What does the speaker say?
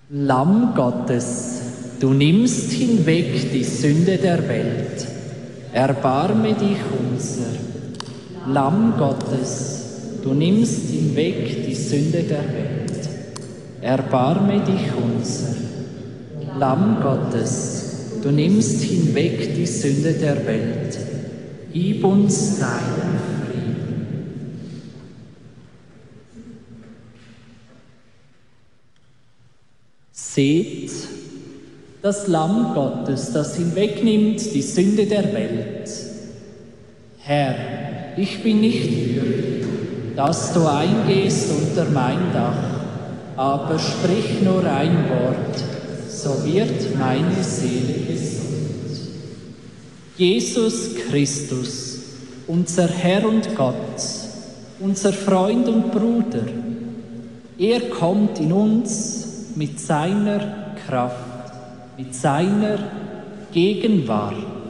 Lamm Gottes, du nimmst hinweg die Sünde der Welt, erbarme dich unser. Lamm Gottes, du nimmst hinweg die Sünde der Welt, erbarme dich unser. Lamm Gottes, du nimmst hinweg die Sünde der Welt, gib uns deinen Frieden. Seht, das Lamm Gottes, das hinwegnimmt die Sünde der Welt. Herr, ich bin nicht würdig, dass du eingehst unter mein Dach, aber sprich nur ein Wort, so wird meine Seele gesund. Jesus Christus, unser Herr und Gott, unser Freund und Bruder, er kommt in uns mit seiner Kraft, mit seiner Gegenwart.